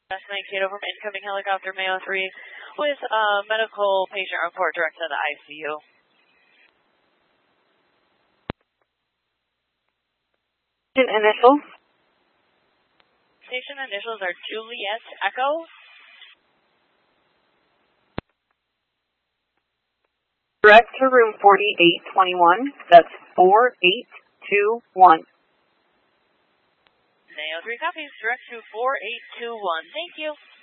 That's 19 over incoming helicopter Mayo 3 with medical patient report direct to the ICU. Initials? Station initials are Juliet Echo. Direct to room 4821. That's 4821. Mayo 3 copies. Direct to 4821. Thank you.